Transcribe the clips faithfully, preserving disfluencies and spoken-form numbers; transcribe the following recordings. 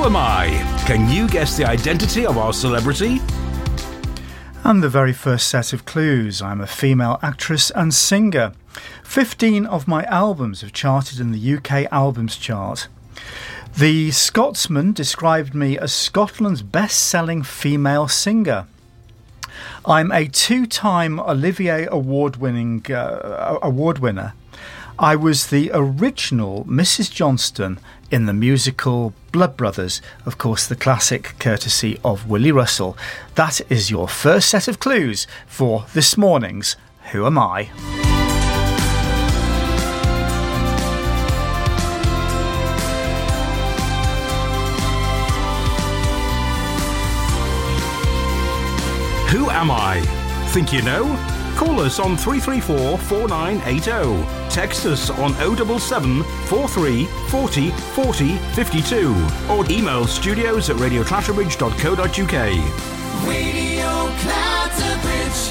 am I? Can you guess the identity of our celebrity? And the very first set of clues. I'm a female actress and singer. fifteen of my albums have charted in the U K Albums Chart. The Scotsman described me as Scotland's best-selling female singer. I'm a two-time Olivier Award-winning uh, award winner. I was the original Missus Johnston in the musical Blood Brothers, of course the classic courtesy of Willie Russell. That is your first set of clues for this morning's Who Am I? Who am I? Think you know? Call us on three three four, four nine eight zero. Text us on oh seven seven, four three, four oh, four oh, five two. Or email studios at radio clatterbridge dot co dot uk. Radio Clatterbridge.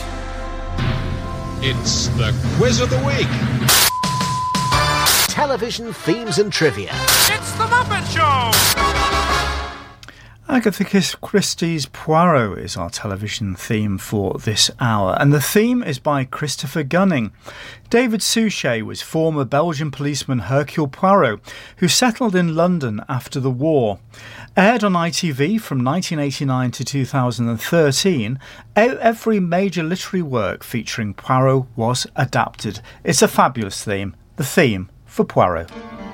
It's the quiz of the week. Television themes and trivia. It's the Muppet Show. Agatha Christie's Poirot is our television theme for this hour, and the theme is by Christopher Gunning. David Suchet was former Belgian policeman Hercule Poirot, who settled in London after the war. Aired on I T V from nineteen eighty-nine to two thousand thirteen, every major literary work featuring Poirot was adapted. It's a fabulous theme, the theme for Poirot.